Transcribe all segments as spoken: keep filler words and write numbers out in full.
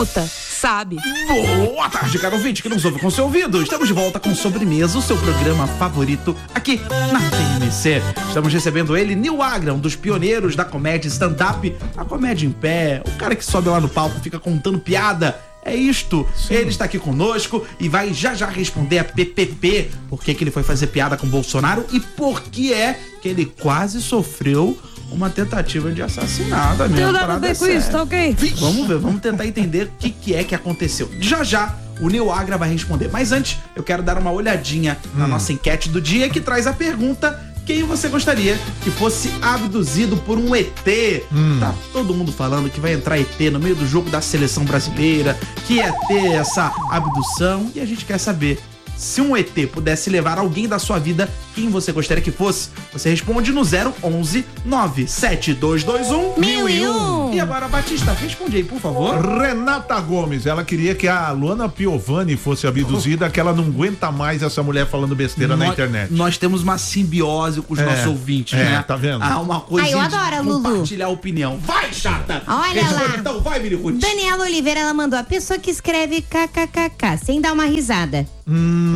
sabe. Boa tarde, caro ouvinte que nos ouve com seu ouvido. Estamos de volta com Sobremesa, o seu programa favorito aqui na T M C. Estamos recebendo ele, Nil Agra, um dos pioneiros da comédia stand-up, a comédia em pé, o cara que sobe lá no palco e fica contando piada. É isto. Sim. Ele está aqui conosco e vai já já responder a P P P, por que que ele foi fazer piada com Bolsonaro e por que é que ele quase sofreu uma tentativa de assassinato. Tem nada a ver com isso, tá ok? Vamos ver, vamos tentar entender o que, que é que aconteceu. Já já o Nil Agra vai responder. Mas antes, eu quero dar uma olhadinha hum. na nossa enquete do dia, que traz a pergunta: quem você gostaria que fosse abduzido por um E T? Hum. Tá todo mundo falando que vai entrar E T no meio do jogo da seleção brasileira, que ia ter essa abdução, e a gente quer saber: se um E T pudesse levar alguém da sua vida, quem você gostaria que fosse? Você responde no zero onze nove sete dois dois um mil e um. E agora, Batista, responde aí, por favor. Renata Gomes, ela queria que a Luana Piovani fosse abduzida, que ela não aguenta mais essa mulher falando besteira nós, na internet. Nós temos uma simbiose com os é, nossos ouvintes, é, né? Tá vendo? Ah, uma coisa Ai, eu adoro a Lulu. Compartilhar a opinião. Vai, chata! Olha responde, lá. Então, vai, Mirihunes. Daniela Oliveira, ela mandou: a pessoa que escreve kkkk sem dar uma risada. Hum,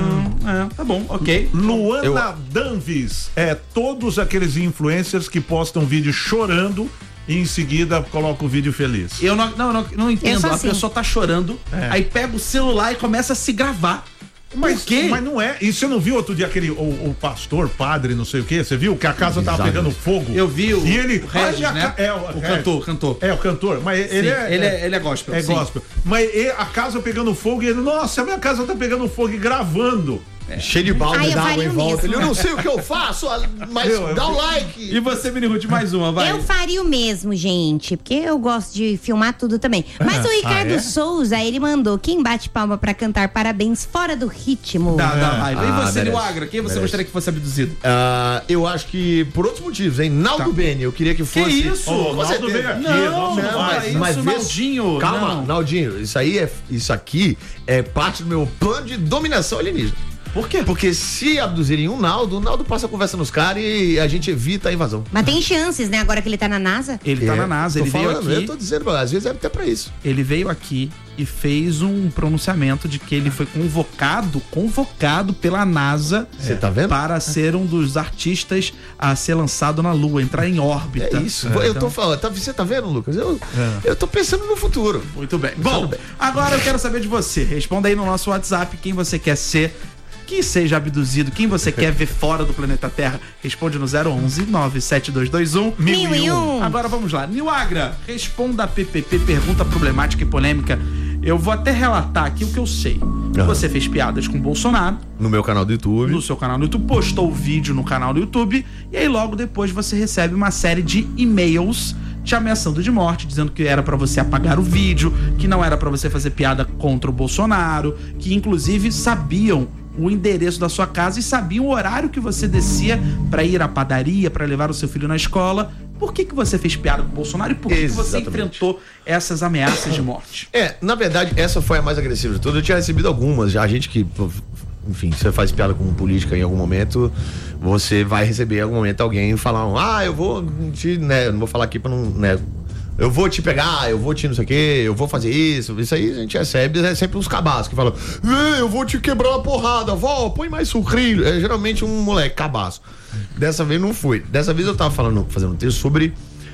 é, tá bom, ok. Luana Eu... Danvis, é todos aqueles influencers que postam vídeo chorando e em seguida colocam o vídeo feliz. Eu não, não, não, não entendo. Assim. A pessoa tá chorando, é. aí pega o celular e começa a se gravar. Mas, Por quê? mas não é. E você não viu outro dia aquele, o, o pastor, padre, não sei o quê? Você viu que a casa tava Exato. pegando fogo? Eu vi o, e ele, o Regis, a, né? É, o, o é, cantor, cantor. É, o cantor. Mas Sim, ele, é, ele, é, ele é gospel. É sim. gospel. Mas ele, a casa pegando fogo e ele, nossa, a minha casa tá pegando fogo e gravando. É. Cheio de balde d'água em volta. Ele, eu não sei o que eu faço, mas eu, dá o um like. E você, Mirihunes, mais uma, vai. Eu faria o mesmo, gente, porque eu gosto de filmar tudo também. Mas o Ricardo ah, é? Souza, ele mandou: quem bate palma pra cantar parabéns fora do ritmo? Dá, dá raiva. Ah, e você, Nil Agra, quem você merece. gostaria que fosse abduzido? Uh, eu acho que por outros motivos, hein? Naldo Tá. Beni, eu queria que fosse. Que isso? Oh, Naldo Beni aqui. Não, Não, não, mas, é isso, mas vê- Naldinho. Calma, não. Naldinho, isso aí é. Isso aqui é parte do meu plano de dominação alienígena. Por quê? Porque se abduzirem um Naldo, o Naldo passa a conversa nos caras e a gente evita a invasão. Mas tem chances, né? Agora que ele tá na NASA. Ele tá É, na NASA, tô ele falando, veio aqui. Eu tô dizendo, às vezes é até pra isso. Ele veio aqui e fez um pronunciamento de que ele foi convocado, convocado pela NASA. Você tá vendo? Para ser um dos artistas a ser lançado na Lua, entrar em órbita. É isso. É, eu então... tô falando, tá, você tá vendo, Lucas? Eu, É. eu tô pensando no futuro. Muito bem. Bom, bem. agora eu quero saber de você. Responda aí no nosso WhatsApp quem você quer ser, que seja abduzido, quem você quer ver fora do planeta Terra. Responde no zero onze nove sete dois dois um Mil e um. Agora vamos lá. Nil Agra, responda a P P P, pergunta problemática e polêmica. Eu vou até relatar aqui o que eu sei. Você fez piadas com Bolsonaro No meu canal do YouTube. no seu canal no YouTube, postou o vídeo no canal do YouTube, e aí logo depois você recebe uma série de e-mails te ameaçando de morte, dizendo que era pra você apagar o vídeo, que não era pra você fazer piada contra o Bolsonaro, que inclusive sabiam o endereço da sua casa e sabiam o horário que você descia pra ir à padaria, pra levar o seu filho na escola. Por que que você fez piada com o Bolsonaro e por que, que você Exatamente. enfrentou essas ameaças de morte? É, na verdade, essa foi a mais agressiva de todas. Eu tinha recebido algumas já. A gente que, enfim, você faz piada com política em algum momento, você vai receber em algum momento alguém falar: ah, eu vou te, né, eu não vou falar aqui pra não, né, eu vou te pegar, eu vou te não sei o quê, eu vou fazer isso. Isso aí a gente recebe, é sempre uns cabaços que falam: eu vou te quebrar uma porrada, vó, põe mais sucrilho. É geralmente um moleque cabaço. Dessa vez não foi. Dessa vez eu tava falando, fazendo um texto sobre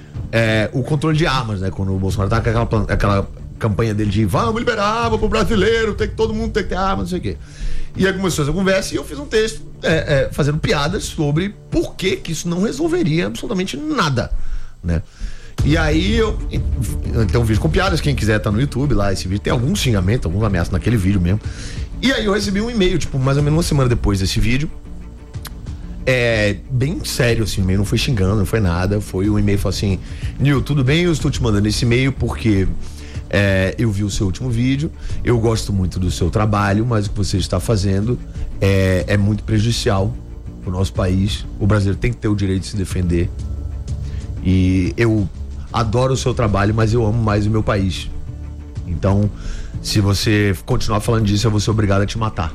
é, o controle de armas, né? Quando o Bolsonaro tava com aquela, aquela campanha dele de vamos liberar arma pro brasileiro, tem que todo mundo tem que ter arma, não sei o quê. E aí começou essa conversa e eu fiz um texto é, é, fazendo piadas sobre por que que isso não resolveria absolutamente nada, né? E aí eu tem um vídeo com piadas, quem quiser tá no YouTube lá, esse vídeo tem algum xingamento, algum ameaça naquele vídeo mesmo. E aí eu recebi um e-mail, tipo, mais ou menos uma semana depois desse vídeo. É, bem sério assim, o e-mail não foi xingando, não foi nada, foi um e-mail, falou assim: Nil, tudo bem, eu estou te mandando esse e-mail porque é, eu vi o seu último vídeo, eu gosto muito do seu trabalho, mas o que você está fazendo é, é muito prejudicial pro nosso país, o brasileiro tem que ter o direito de se defender e eu adoro o seu trabalho, mas eu amo mais o meu país, então se você continuar falando disso, eu vou ser obrigado a te matar.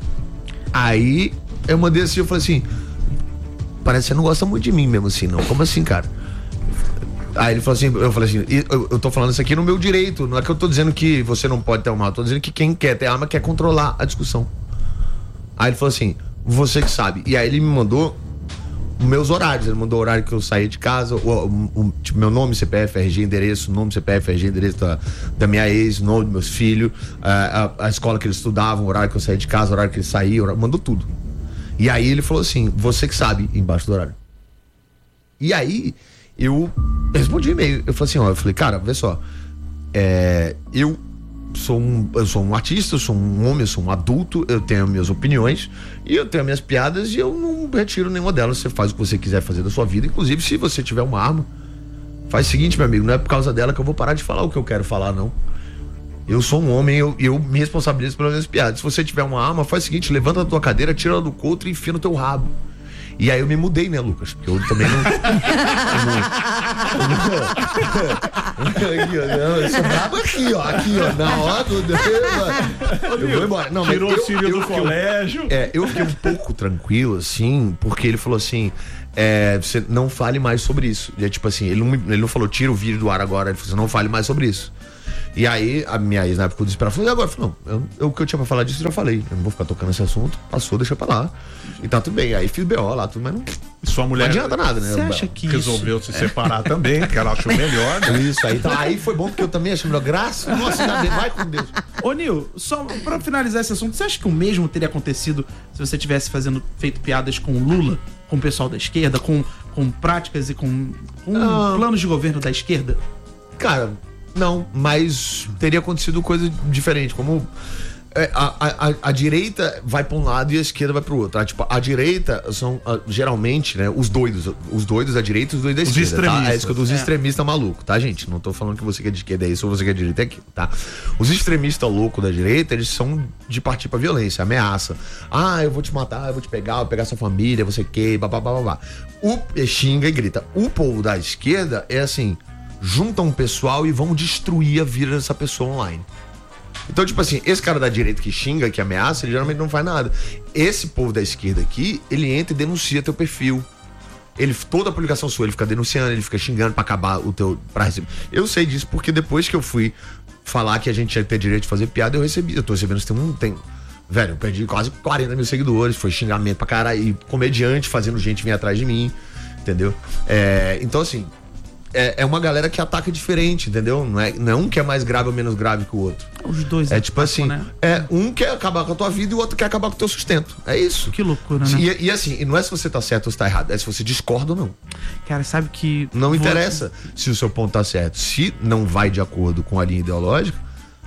Aí eu mandei assim, eu falei assim: parece que você não gosta muito de mim mesmo assim, não. Como assim, cara? Aí ele falou assim, eu falei assim, eu, eu tô falando isso aqui no meu direito, não é que eu tô dizendo que você não pode ter uma arma, eu tô dizendo que quem quer ter arma quer controlar a discussão. Aí ele falou assim, você que sabe. E aí ele me mandou meus horários, ele mandou o horário que eu saía de casa, o, o, o, tipo, meu nome, C P F, R G, endereço, nome, C P F, R G, endereço da, da minha ex, nome dos meus filhos, a, a, a escola que eles estudavam, o horário que eu saía de casa, o horário que ele saía, horário, mandou tudo. E aí ele falou assim, você que sabe, embaixo do horário. E aí eu respondi e-mail, eu falei assim, ó, eu falei, cara, vê só, é, eu sou um, eu sou um artista, eu sou um homem, eu sou um adulto, eu tenho minhas opiniões e eu tenho minhas piadas e eu não retiro nenhuma delas. Você faz o que você quiser fazer da sua vida, inclusive se você tiver uma arma, faz o seguinte, meu amigo, não é por causa dela que eu vou parar de falar o que eu quero falar, não. Eu sou um homem, eu, eu me responsabilizo pelas minhas piadas. Se você tiver uma arma, faz o seguinte, levanta da tua cadeira, tira ela do couro e enfia no teu rabo. E aí eu me mudei, né, Lucas? Porque eu também não. Aqui, ó, não, eu sou brabo aqui, ó. Aqui, ó. Na hora do. Eu vou embora. Não, Tirou mas o filho do fiquei, colégio. É, eu fiquei um pouco tranquilo, assim, porque ele falou assim: é, você não fale mais sobre isso. E é tipo assim, ele não, ele não falou, tira o vídeo do ar agora, ele falou assim, não fale mais sobre isso. E aí, a minha ex, na época, eu disse pra ela, falou, e agora? Eu falei, não, eu, eu, o que eu tinha pra falar disso, eu já falei. Eu não vou ficar tocando esse assunto, passou, deixa pra lá. E tá tudo bem. Aí fiz B O lá, tudo, mas não, Sua mulher não adianta nada, né? Você acha que resolveu isso... se separar também, que ela achou melhor, né? Isso, aí, tá, aí foi bom porque eu também achei melhor. Graças, nossa, ainda bem, vai com Deus. Ô, Nil, só pra finalizar esse assunto, você acha que o mesmo teria acontecido se você tivesse fazendo, feito piadas com o Lula, com o pessoal da esquerda, com, com práticas e com, com Ah. planos de governo da esquerda? Cara, não, mas teria acontecido coisa diferente, como é, a, a, a direita vai pra um lado e a esquerda vai pro outro, tá? Tipo, a direita são ah, geralmente, né, os doidos, os doidos da direita e os doidos da Os esquerda, tá? extremistas. É isso que eu dos É. extremistas malucos, tá, gente? Não tô falando que você que é de esquerda é isso ou você que é de direita é aquilo, tá? Os extremistas loucos da direita, eles são de partir pra violência, ameaça. Ah, eu vou te matar, eu vou te pegar, eu vou pegar sua família, você que, babá, babá. O xinga e grita. O povo da esquerda é assim, juntam um pessoal e vão destruir a vida dessa pessoa online. Então, tipo assim, esse cara da direita que xinga, que ameaça, ele geralmente não faz nada. Esse povo da esquerda aqui, ele entra e denuncia teu perfil. Ele, toda a publicação sua, ele fica denunciando, ele fica xingando pra acabar o teu... Pra receber. Eu sei disso porque depois que eu fui falar que a gente ia ter direito de fazer piada, eu recebi. Eu tô recebendo, tem um... Tem, velho, eu perdi quase quarenta mil seguidores, foi xingamento pra caralho, e comediante fazendo gente vir atrás de mim, entendeu? É, então, assim... É, é uma galera que ataca diferente, entendeu? Não é, não é um que é mais grave ou menos grave que o outro. Os dois É tipo assim, né? é um quer acabar com a tua vida e o outro quer acabar com o teu sustento. É isso. Que loucura, né? E, e assim, e não é se você tá certo ou se tá errado, é se você discorda ou não. Cara, sabe que... Não vou- interessa se o seu ponto tá certo. Se não vai de acordo com a linha ideológica.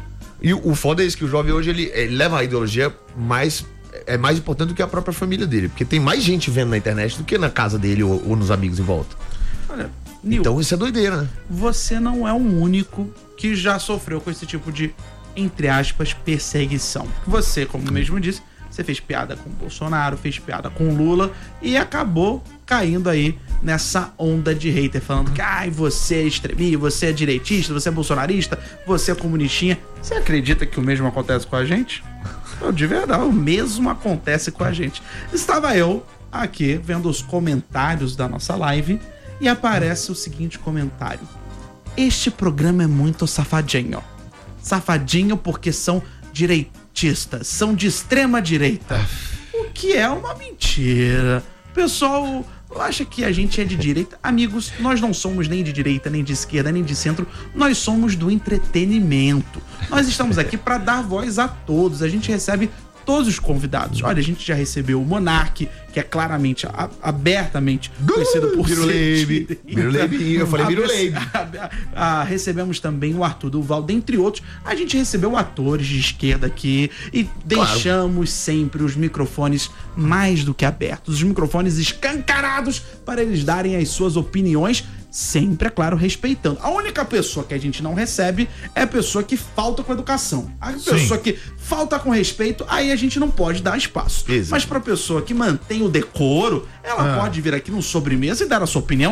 E o, o foda é isso, que o jovem hoje, ele, ele leva a ideologia mais... É mais importante do que a própria família dele. Porque tem mais gente vendo na internet do que na casa dele ou, ou nos amigos em volta. Olha, Nil, Então isso é doideira, né? você não é o único que já sofreu com esse tipo de, entre aspas, perseguição. Você, como mesmo disse, você fez piada com o Bolsonaro, fez piada com o Lula e acabou caindo aí nessa onda de hater, falando que ai, você é extremista, você é direitista, você é bolsonarista, você é comunistinha. Você acredita que o mesmo acontece com a gente? Não, de verdade, o mesmo acontece com a gente. Estava eu aqui vendo os comentários da nossa live e aparece o seguinte comentário: este programa é muito safadinho. Safadinho porque são direitistas, são de extrema direita. O que é uma mentira. O pessoal acha que a gente é de direita. Amigos, nós não somos nem de direita, nem de esquerda, nem de centro. Nós somos do entretenimento. Nós estamos aqui para dar voz a todos. A gente recebe todos os convidados. Olha, a gente já recebeu o Monark, que é claramente, a, abertamente conhecido por Biruleibe. ser Biruleibe, eu falei A- Biruleibe. a- a- recebemos também o Arthur Duval, dentre outros. A gente recebeu atores de esquerda aqui e deixamos sempre os microfones mais do que abertos, os microfones escancarados para eles darem as suas opiniões, sempre, é claro, respeitando. A única pessoa que a gente não recebe é a pessoa que falta com educação. A pessoa que falta com respeito, aí a gente não pode dar espaço. Exato. Mas pra pessoa que mantém o decoro, ela Ah. pode vir aqui no sobremesa e dar a sua opinião.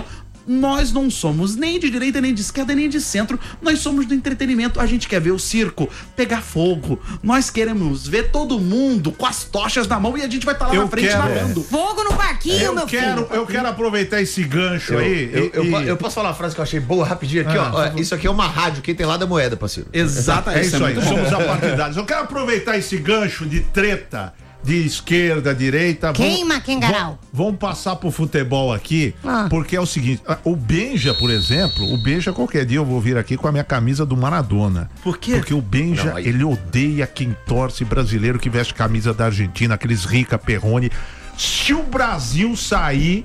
Nós não somos nem de direita, nem de esquerda, nem de centro. Nós somos do entretenimento. A gente quer ver o circo pegar fogo. Nós queremos ver todo mundo com as tochas na mão e a gente vai estar tá lá Eu na frente quero- narrando. Fogo no parquinho, Eu meu quero, filho. eu quero aproveitar esse gancho Eu, aí. eu, e- eu, e- eu posso falar uma frase que eu achei boa rapidinho aqui, Ah, ó. Ó, Isso aqui é uma rádio, quem tem lá da moeda, parceiro. Exatamente. É isso aí, muito bom. somos apartidários. Eu quero aproveitar esse gancho de treta de esquerda, direita. Queima, Vamos- Kengarau. vamos- Vamos passar pro futebol aqui, Ah. porque é o seguinte, ah, o Benja, por exemplo, o Benja qualquer dia eu vou vir aqui com a minha camisa do Maradona. Por quê? Porque o Benja, Não, aí- ele odeia quem torce brasileiro que veste camisa da Argentina, aqueles rica Perrone. Se o Brasil sair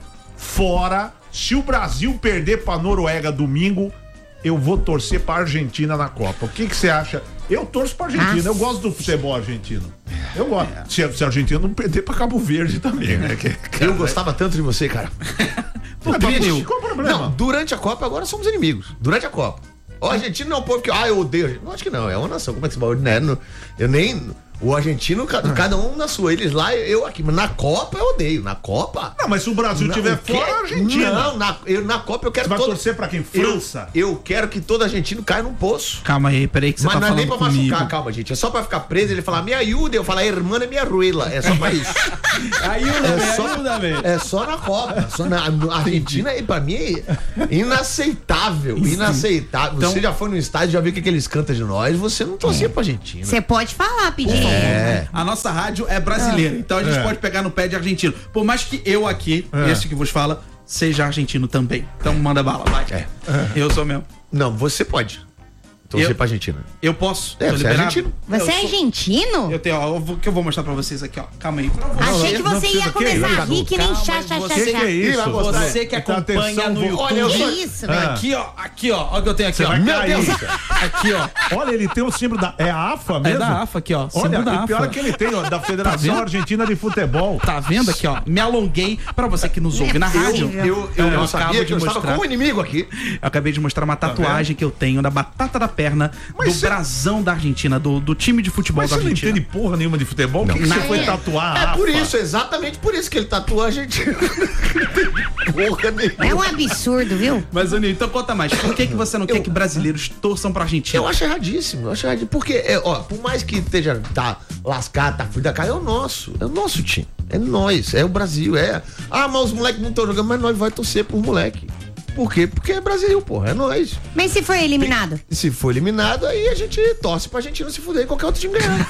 fora, se o Brasil perder pra Noruega domingo, eu vou torcer pra Argentina na Copa. O que que você acha? Eu torço pra Argentina, eu gosto do futebol argentino. Eu gosto. Se, se a Argentina não perder pra Cabo Verde também, né? Que, Eu gostava tanto de você, cara. Por Mas, quê, Nil? qual o problema? Não, durante a Copa agora somos inimigos. Durante a Copa. O argentino não é um povo que, ah, eu odeio. a Argentina. Não, acho que não, é uma nação. Como é que se fala? Né? No- Eu nem. O argentino, ca- cada um na sua. Eles lá, eu aqui. Mas na Copa eu odeio. Na Copa. Não, mas se o Brasil Não, tiver o quê? fora, a Argentina. Não, na, eu, na Copa eu quero Você vai todo- torcer pra quem? Eu- França? Eu, quero que todo argentino caia num poço. Calma aí, peraí que você Mas tá não é nem falando pra comigo. machucar, calma, gente. É só pra ficar preso. Ele falar, me ajuda. Eu falar, irmã é minha ruela. É só pra isso. Ajuda, É velho, só, ajuda, velho. é só na Copa. Só na, a Argentina, pra mim, é inaceitável. Inaceitável. Então- Você já foi no estádio, já viu o que, que eles cantam de nós. Você não torcia pra Argentina. Você pode falar, Pidinho. É. A nossa rádio é brasileira, então a gente É. pode pegar no pé de argentino. Por mais que eu aqui, É. este que vos fala, seja argentino também. Então manda bala, vai. É. Eu sou mesmo. Não, você pode torcer Eu- pra Argentina. Eu posso. É, Tô você é liberado? argentino. Você Eu é sou- argentino? Eu tenho, ó, eu vou- que eu vou mostrar pra vocês aqui, ó. Calma aí. Achei que não você precisa, ia que começar a isso? rir que nem Calma, chá, chá, você- chá, Que chá. que é isso? vai mostrar. Você que Então, acompanha atenção, no vou- YouTube. Olha, eu Que sou- isso, Ah. velho? Aqui, ó. Aqui, ó. Olha o que eu tenho aqui, Você ó. vai Meu cair. Deus. Aqui, ó. Olha, ele tem o símbolo da. É a AFA É mesmo? da AFA aqui, ó. Olha, Símbolo da o pior AFA. é que ele tem, ó, da Federação vendo? Argentina de Futebol. Tá vendo aqui, ó? Me alonguei pra você que nos ouve na rádio. Eu, eu, eu, É, eu não acabo sabia de que eu estava mostrar. com um inimigo aqui. Eu acabei de mostrar uma tatuagem que eu tenho da batata da perna Mas do cê- brasão da Argentina, do, do time de futebol Mas da você não Argentina. entende porra nenhuma de futebol? Por que, que você Nada. foi tatuar a É por AFA? isso, exatamente por isso que ele tatua a Argentina. Porra nenhuma. É um absurdo, viu? Mas, Aninho, então conta mais. Por que, que você não quer Eu- que brasileiros torçam pra Argentina? Eu acho erradíssimo, eu acho erradíssimo. Porque, é, ó, por mais que esteja, tá lascado, tá fudido da cara, é o nosso, é o nosso time. É nós, é o Brasil, é. Ah, mas os moleques não estão jogando, mas nós vai torcer por moleque. Por quê? Porque é Brasil, porra, é nós. Mas se for eliminado? E se for eliminado, aí a gente torce pra Argentina se fuder e qualquer outro time ganhar.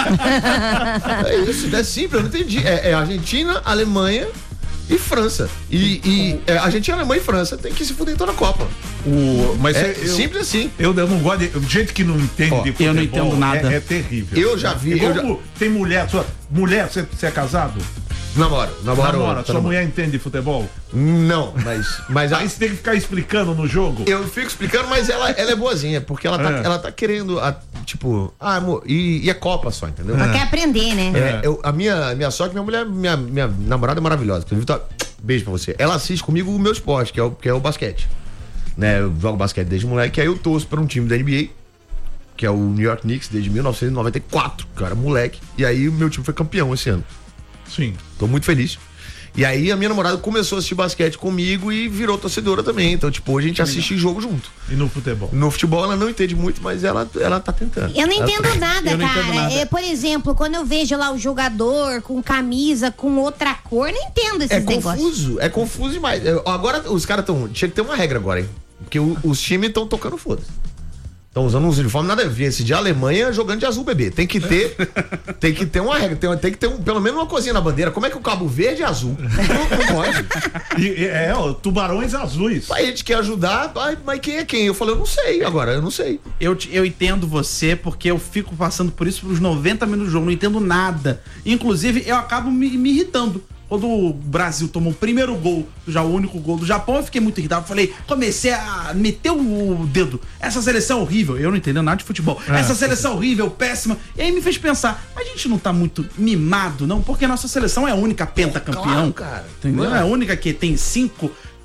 É isso, é simples, eu não entendi. É, é Argentina, Alemanha e França. E, e é, Argentina, Alemanha e França tem que se fuder em toda a Copa. O, mas É cê- eu, simples assim. Eu, eu não gosto de. Gente que não entende Ó, de eu futebol. não entendo nada. É, é terrível. Eu já vi, Igual eu já- o- Tem mulher, sua, mulher, você você é casado? Namoro, namoro. Namora, tá sua namorando. mulher entende de futebol? Não, mas. mas a- Aí você tem que ficar explicando no jogo. eu fico explicando, mas ela, ela é boazinha, porque ela tá, É. ela tá querendo, a- tipo, ah, amor, e, e é Copa só, entendeu? Ela quer aprender, né? É, eu- a minha, minha sorte, minha mulher, minha, minha namorada é maravilhosa. Inclusive, tá, beijo pra você. Ela assiste comigo o meu esporte, que é o, que é o basquete. Né, eu jogo basquete desde moleque, aí eu torço pra um time da N B A, que é o New York Knicks, desde mil novecentos e noventa e quatro, que eu era moleque. E aí o meu time foi campeão esse ano. Sim. Tô muito feliz. E aí a minha namorada começou a assistir basquete comigo e virou torcedora também. Então, tipo, hoje a gente assiste jogo junto. E no futebol? No futebol ela não entende muito, mas ela, ela tá tentando. Eu não Ela entendo tá- nada, Eu não cara. entendo nada. É, por exemplo, quando eu vejo lá o jogador com camisa com outra cor, não entendo esses É negócios. confuso, é confuso demais. É, Agora os caras estão. Tinha que ter uma regra agora, hein? Porque o- os times estão tocando foda-se. Estão usando uns uniformes nada a ver. Esse de Alemanha jogando de azul, bebê. Tem que ter. Tem que ter uma regra. Tem, tem que ter um, pelo menos uma coisinha na bandeira. Como é que o Cabo Verde é azul? Não, não pode. E, e- é, ó, tubarões azuis. Aí a gente quer ajudar, ai, mas quem é quem? Eu falei, eu não sei agora, eu não sei. Eu, te- eu entendo você, porque eu fico passando por isso pelos noventa minutos do jogo, não entendo nada. Inclusive, eu acabo me, me irritando. Quando o Brasil tomou o primeiro gol, já o único gol do Japão, eu fiquei muito irritado. Falei, comecei a meter o dedo. Essa seleção é horrível. Eu não entendo nada de futebol. É. Essa seleção é horrível, péssima. E aí me fez pensar, mas a gente não tá muito mimado, não? Porque a nossa seleção é a única pentacampeão. Claro, cara. Entendeu? Mano. É a única que tem cinco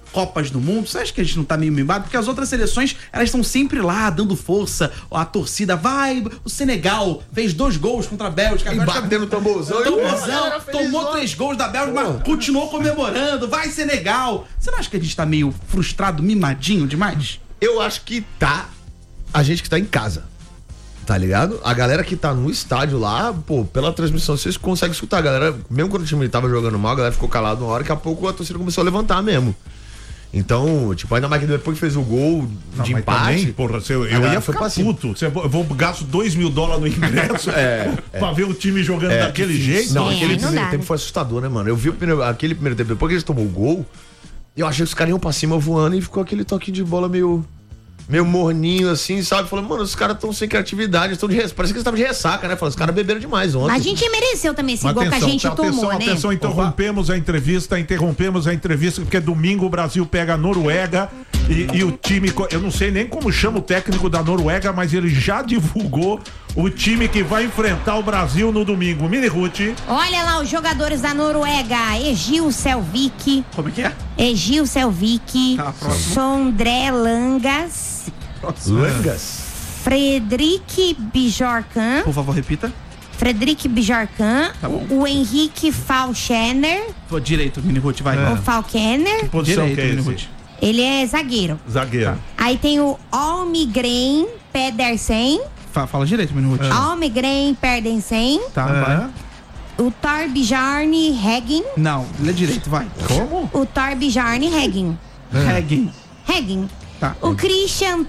Copas do Mundo? Você acha que a gente não tá meio mimado? Porque as outras seleções, elas estão sempre lá, dando força, a torcida vai, o Senegal fez dois gols contra a Bélgica. E batendo tamborzão. Tamborzão, tomou três gols da Bélgica, mas continuou comemorando, vai Senegal. Você não acha que a gente tá meio frustrado, mimadinho demais? Eu acho que tá a gente que tá em casa. Tá ligado? A galera que tá no estádio lá, pô, pela transmissão vocês conseguem escutar. A galera, mesmo quando o time tava jogando mal, a galera ficou calada uma hora, daqui a pouco a torcida começou a levantar mesmo. Então, tipo, ainda mais que depois que fez o gol não, de mas empate. Também, porra, eu, eu ia ficar puto. Eu vou gasto dois mil dólares no ingresso é, pra é. ver o time jogando é, daquele difícil. jeito. Não, é, aquele não primeiro dá, tempo né? foi assustador, né, mano? Eu vi o primeiro, aquele primeiro tempo, depois que eles tomou o gol, eu achei que os caras iam pra cima voando e ficou aquele toquinho de bola meio. meio morninho assim, sabe? Falando, mano, os caras estão sem criatividade, estão de res... parece que eles estavam de ressaca, né? Falando, os caras beberam demais ontem. Mas a gente mereceu também esse Mas gol atenção, que a gente atenção, tomou, né? Atenção, interrompemos a entrevista, interrompemos a entrevista, porque domingo o Brasil pega a Noruega e, e o time, eu não sei nem como chama o técnico da Noruega, mas ele já divulgou o time que vai enfrentar o Brasil no domingo. Mini Ruth. Olha lá os jogadores da Noruega, Egil Selvik. Como é que é? Egil Selvik, Tá, Sondré Langas, Langas. Fredrik Bjorkan, Por favor, repita. Fredrik Bjorkan, Tá bom. o Henrique Falschener, Tô direito, Mini Ruth, vai. o Falkener, Posição Direito, que é Mini esse? Ruth. ele é zagueiro. Zagueiro. Aí tem o Almgren Pedersen, Fa- Fala direito, Mini Ruth. Almgren Pedersen, Tá, É. vai. o Torbjorn Heggin, Não, lê direito, vai. Como? o Torbjorn Heggin, Regging. Heggin, Tá. o Christian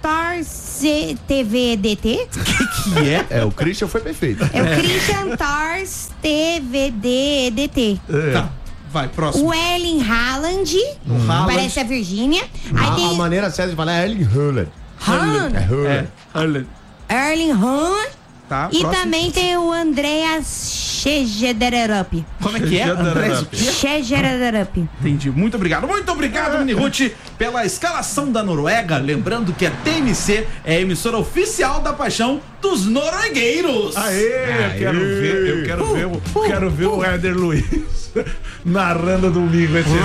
Tors T V D T, Que é? É, o Christian foi perfeito. é o Christian Tors T V D T. Tá. Vai, próximo. O Erling Haaland, Haaland. parece a Virgínia. Aí A, a tem maneira certa de falar é Erling Haaland. Haaland, É Haaland. É. Haaland. Erling Haaland. Tá, E próximo. também tem o Andreas Schegederup. Como é que é? Andrés, o quê? Schegederup. Entendi. Muito obrigado. Muito obrigado, Mini Ruth, pela escalação da Noruega. Lembrando que a T M C é a emissora oficial da paixão dos noruegueiros. Aê, eu quero ver, eu quero ver, o- quero ver o Éder Luiz narrando domingo esse.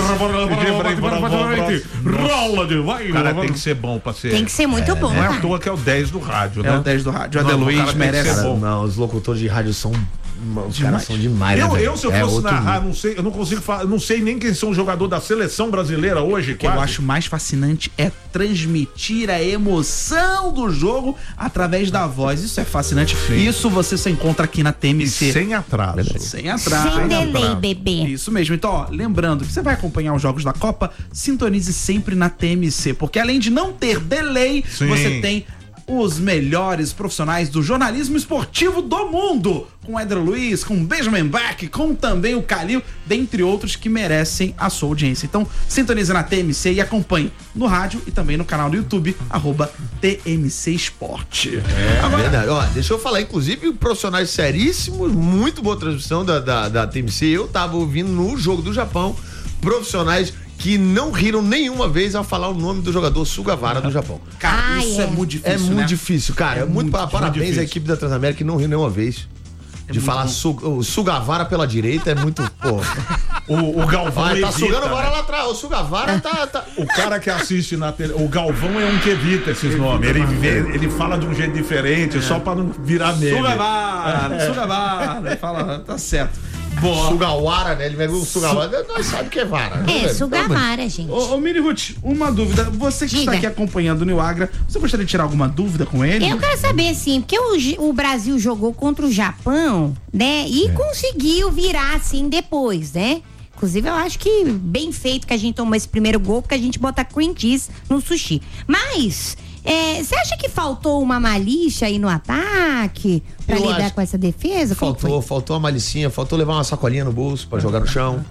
Rola de vai, cara, tem que ser bom pra ser. Tem que ser muito bom, Não é à cara. toa que é o dez do rádio, É né? o dez do rádio. O Não, Ade o Luiz cara tem que merece. ser Cara, bom. não, os locutores de rádio são. Os Demais. caras são demais, né, Eu, velho? eu, se eu É fosse outro narrar, nível. não sei, eu não consigo falar, não sei nem quem são os jogadores da seleção brasileira hoje, O que eu quase. acho mais fascinante é transmitir a emoção do jogo através da voz. Isso é fascinante. Isso você só encontra aqui na T M E C. sem atraso. Sem atraso. Sem delay, atraso. bebê. Isso mesmo. Então, ó, lembrando que você vai acompanhar os jogos da Copa, sintonize sempre na T M C, porque além de não ter delay, Sim. você tem os melhores profissionais do jornalismo esportivo do mundo, com o Éder Luiz, com o Benjamin Bach, com também o Calil, dentre outros que merecem a sua audiência. Então, sintonize na T M C e acompanhe no rádio e também no canal do YouTube, arroba T M C Esporte. É verdade. Ó, deixa eu falar, inclusive, profissionais seríssimos, muito boa transmissão da, da, da T M C. Eu tava ouvindo no jogo do Japão, profissionais que não riram nenhuma vez ao falar o nome do jogador Sugawara do Japão. Cara, Ah, isso é. é muito difícil, É muito né? difícil, cara. É, muito, muito, pa- parabéns muito à difícil. equipe da Transamérica que não riu nenhuma vez. de muito falar bom. su, o Sugawara pela direita é muito, pô. O, o Galvão Vai, tá evita, sugando né? agora lá atrás. O Sugawara tá, tá. O cara que assiste na tele, o Galvão é um que evita esses nomes. Ele, vê- ele fala de um jeito diferente, só pra não virar meme. Sugawara, Sugawara. Fala, tá certo. Boa. Sugawara, né? Ele vai ver o Sugawara, nós sabemos que é vara. né, É, velho? Sugawara, gente. Ô, ô Mini Ruth, uma dúvida. Você que está Diga. aqui acompanhando o Niagra, você gostaria de tirar alguma dúvida com ele? Eu quero saber, assim, porque o, J- o Brasil jogou contra o Japão, né? E conseguiu virar, assim, depois, né? Inclusive, eu acho que bem feito que a gente tomou esse primeiro gol, porque a gente bota cream cheese no sushi. Mas, é, você acha que faltou uma malícia aí no ataque pra Eu lidar acho com essa defesa? Como que Faltou, faltou uma malicinha, faltou levar uma sacolinha no bolso pra jogar no chão.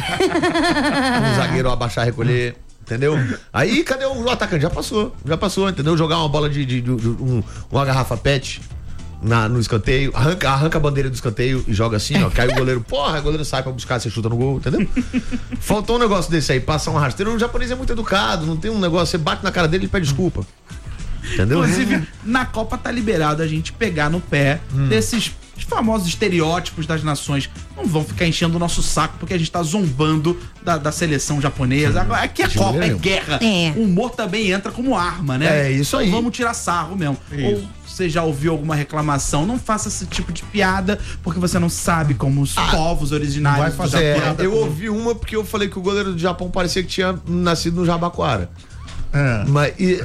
Um zagueiro abaixar, recolher. Entendeu? Aí, cadê o, o atacante? Já passou, já passou, entendeu? Jogar uma bola de, de, de- de- um- uma garrafa pet na, no escanteio, arranca, arranca a bandeira do escanteio e joga assim, ó. Cai o goleiro, porra, o goleiro sai pra buscar, você chuta no gol, entendeu? Faltou um negócio desse aí, passa uma rasteira. O japonês é muito educado, não tem um negócio, você bate na cara dele e pede desculpa. Entendeu? Inclusive, na Copa tá liberado a gente pegar no pé desses os famosos estereótipos das nações. Não vão ficar enchendo o nosso saco porque a gente tá zombando da, da seleção japonesa. Agora, aqui é Copa, é guerra. É. O humor também entra como arma, né? É, isso então aí. vamos tirar sarro mesmo. Isso. Ou você já ouviu alguma reclamação, não faça esse tipo de piada porque você não sabe como os povos originários vai do fazer É, Japão... eu ouvi uma porque eu falei que o goleiro do Japão parecia que tinha nascido no Jabaquara. É. Mas, e-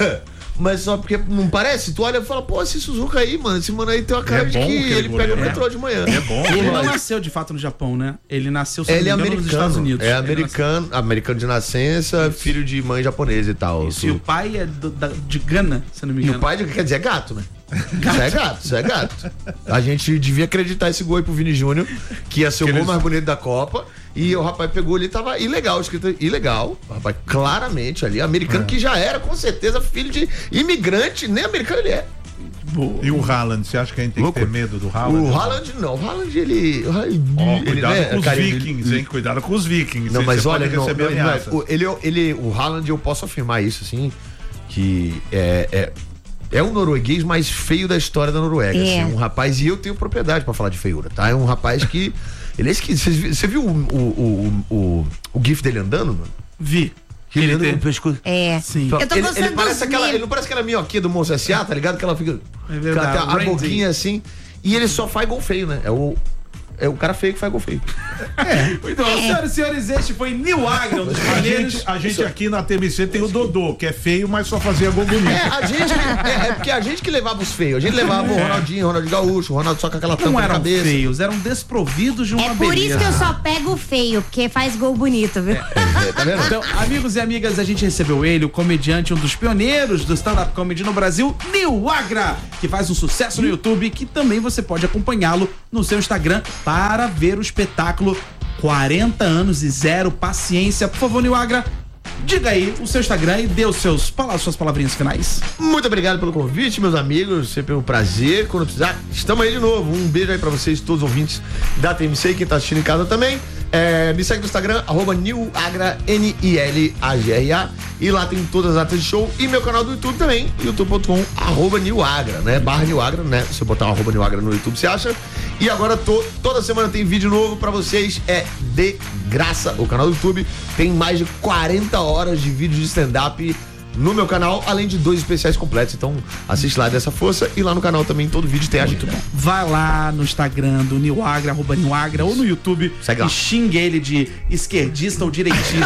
mas só porque não parece? Tu olha e fala, pô, esse Suzuka aí, mano, esse mano aí tem uma cara É de bom que aquele ele pega goleiro, o né? metrô de manhã. É bom. Ele não Lógico. nasceu de fato no Japão, né? Ele nasceu, se Ele é não me engano, nos Estados americano. Unidos. É Ele americano, americano de nascença, filho de mãe japonesa e tal. nasceu- E o pai é do- da- de Gana, se não me E engano. o pai, quer dizer, é gato, né? Isso é gato, isso é gato. A gente devia acreditar esse gol aí pro Vini Júnior, que ia ser o Que gol eles- mais bonito da Copa. E o rapaz pegou ali, tava ilegal, escrito ilegal. O rapaz, claramente ali, americano que já era, com certeza, filho de imigrante, nem americano ele é. E o Haaland, você acha que a gente tem Louco. que ter medo do Haaland? O Haaland não, o Haaland ele. Ó, ele cuidado né, com os carinha, vikings, ele- hein? Cuidado com os vikings. Não, hein? mas Você olha, pode não, receber não, não é- ameaça. o- ele, ele, o Haaland, eu posso afirmar isso, assim, que é, é, é o norueguês mais feio da história da Noruega. É. Assim, um rapaz, e eu tenho propriedade pra falar de feiura, tá? É um rapaz que. Ele é esquisito. Você viu- Você viu o, o, o, o, o GIF dele andando, mano? Vi. Que ele Ele anda tem- com o pescoço. É. Sim. Eu tô ele, gostando ele parece dos aquela, memes. ele não parece aquela minhoquinha do Monstro S A, tá ligado? Que ela fica. É verdade, que ela tem a, a Randy. boquinha assim. E ele só faz gol feio, né? É o, é o cara feio que faz gol feio. Muito bom. Senhoras e senhores, este foi Nil Agra, um dos A primeiros. gente, a gente aqui na T M C tem o Dodô, que é feio, mas só fazia gol bonito. É, a gente. É, é porque a gente que levava os feios. A gente levava o Ronaldinho, o Ronaldinho Gaúcho, o Ronaldo só com aquela Não tampa na eram cabeça. feios, eram desprovidos de uma É por beleza. isso que eu só pego o feio, porque faz gol bonito, viu? É, tá vendo? Então, amigos e amigas, a gente recebeu ele, o comediante, um dos pioneiros do stand-up comedy no Brasil, Nil Agra, que faz um sucesso no YouTube, que também você pode acompanhá-lo no seu Instagram para ver o espetáculo quarenta anos e zero paciência. Por favor, Nil Agra, diga aí o seu Instagram e dê os seus, pala- suas palavrinhas finais. Muito obrigado pelo convite, meus amigos. Sempre um prazer. Quando precisar, estamos aí de novo. Um beijo aí pra vocês, todos os ouvintes da T M C e quem tá assistindo em casa também. É, me segue no Instagram, arroba Nilagra, N I L A G R A. E lá tem todas as atas de show. E meu canal do YouTube também, youtube ponto com, arroba Nilagra, né? Barra Nilagra, né? Se você botar um arroba Nilagra no YouTube, você acha. E agora tô, toda semana tem vídeo novo pra vocês. É de graça. O canal do YouTube tem mais de quarenta horas de vídeo de stand-up no meu canal, além de dois especiais completos. Então, assiste lá dessa força e lá no canal também todo vídeo tem a gente. Vai lá no Instagram do Nil Agra, arroba Nil Agra, ou no YouTube Segue lá. e xingue ele de esquerdista ou direitista.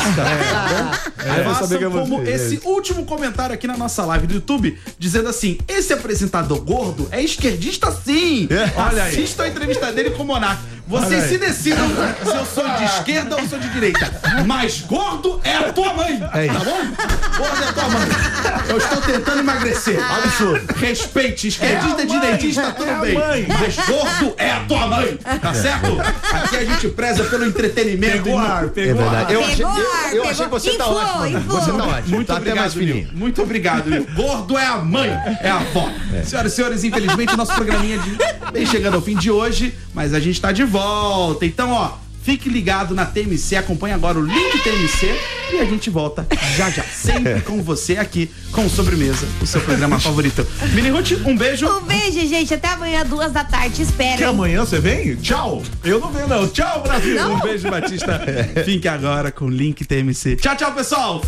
É, eu vou saber que é como você, esse último comentário aqui na nossa live do YouTube, dizendo assim: esse apresentador gordo é esquerdista sim. Olha aí. Assista a entrevista dele com o Monark. Vocês se decidam se eu sou de esquerda ou sou de direita. Mas gordo é a tua mãe. É isso. Tá bom? Gordo é a tua mãe. Eu estou tentando emagrecer. Absurdo. Respeite, esquerdista, É a mãe, direitista, tudo é a bem. mãe. Mas gordo é a tua mãe. Tá certo? Aqui a gente preza pelo entretenimento. Pegou e não- ar, É pegou verdade. ar. Eu achei, Pegou eu, ar, eu achei que pegou. você tá Inflou, ótimo. Ana. inflou. Você tá ótimo. Muito tá até obrigado, mais fininho. Nil. Muito obrigado, Nil. Gordo é a mãe, é a avó. Senhoras e senhores, infelizmente o nosso programinha de... vem chegando ao fim de hoje, mas a gente tá de volta. Então, ó, fique ligado na T M C, acompanhe agora o link T M C e a gente volta já já, sempre com você aqui com o Sobremesa, o seu programa favorito. Mini Ruth, um beijo. Um beijo, gente. Até amanhã, duas da tarde. Espera, Que hein? amanhã você vem? Tchau. Eu não venho, não. Tchau, Brasil. Um beijo, Batista. Fique agora com o link T M C. Tchau, tchau, pessoal.